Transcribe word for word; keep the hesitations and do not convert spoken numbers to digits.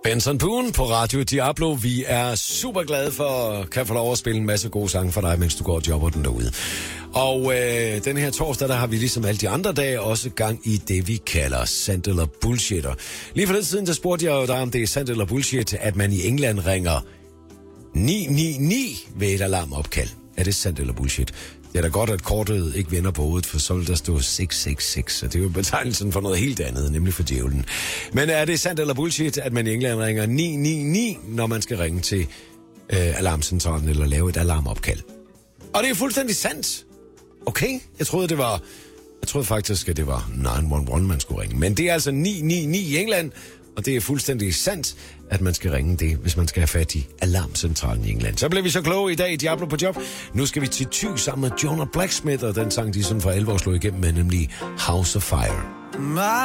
Benson Boone på Radio Diablo. Vi er super glade for at kan få lov at spille en masse gode sange for dig, mens du går og jobber den derude. Og øh, den her torsdag, der har vi ligesom alle de andre dage også gang i det, vi kalder sandt eller bullshitter. Lige for lidt siden, der spurgte jeg jo dig, om det er sandt eller bullshit, at man i England ringer ni ni ni ved et alarmopkald. Er det sandt eller bullshit? Det er da godt, at kortet ikke vender på hovedet, for så vil der stå seks seks seks, og det er jo betegnelsen for noget helt andet, nemlig for djævlen. Men er det sandt eller bullshit, at man i England ringer ni ni ni, når man skal ringe til øh, alarmcentralen eller lave et alarmopkald? Og det er fuldstændig sandt. Okay, jeg troede, det var... Jeg troede faktisk, at det var ni et et, man skulle ringe. Men det er altså ni ni ni i England, og det er fuldstændig sandt, at man skal ringe det, hvis man skal have fat i alarmcentralen i England. Så blev vi så kloge i dag i Diablo på job. Nu skal vi til Thy sammen med Jonah Blacksmith, og den sang, de sådan for alvor slog igennem med, nemlig House of Fire.